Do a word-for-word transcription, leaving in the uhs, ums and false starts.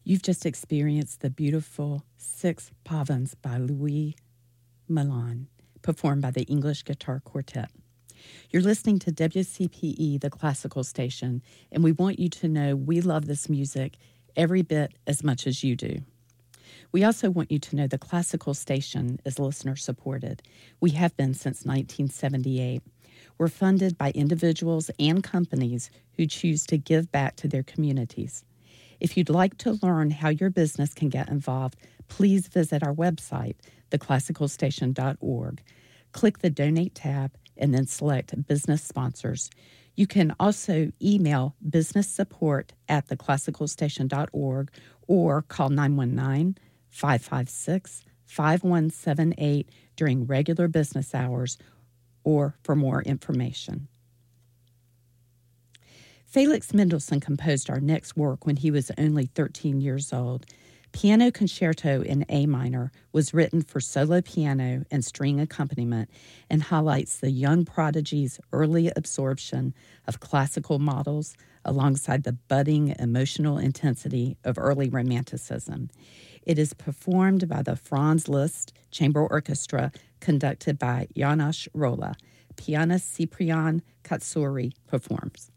You've just experienced the beautiful Six Pavans by Louis Milan, performed by the English Guitar Quartet. You're listening to W C P E, the classical station, and we want you to know we love this music every bit as much as you do. We also want you to know the classical station is listener-supported. We have been since nineteen seventy-eight. We're funded by individuals and companies who choose to give back to their communities. If you'd like to learn how your business can get involved, please visit our website, the classical station dot org. Click the Donate tab and then select Business Sponsors. You can also email businesssupport at the classical station dot org or call nine one nine, five five six, five one seven eight during regular business hours or for more information. Felix Mendelssohn composed our next work when he was only thirteen years old. Piano Concerto in A minor was written for solo piano and string accompaniment and highlights the young prodigy's early absorption of classical models alongside the budding emotional intensity of early Romanticism. It is performed by the Franz Liszt Chamber Orchestra, conducted by János Róla. Pianist Ciprian Katsuri performs.